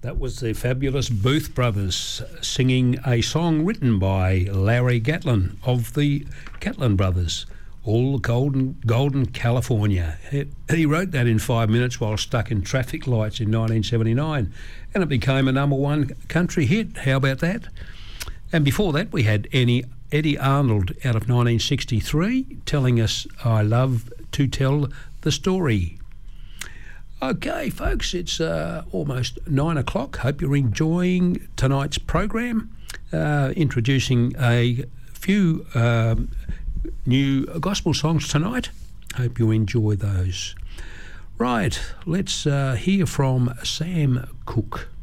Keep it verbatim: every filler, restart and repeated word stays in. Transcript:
That was the fabulous Booth Brothers singing a song written by Larry Gatlin of the Gatlin Brothers, All the Golden, Golden California. He, he wrote that in five minutes while stuck in traffic lights in nineteen seventy-nine, and it became a number one country hit. How about that? And before that, we had Eddie, Eddie Arnold out of nineteen sixty-three telling us, I love to tell the story. Okay, folks, it's uh, almost nine o'clock. Hope you're enjoying tonight's program. Uh, introducing a few um, new gospel songs tonight. Hope you enjoy those. Right, let's uh, hear from Sam Cooke.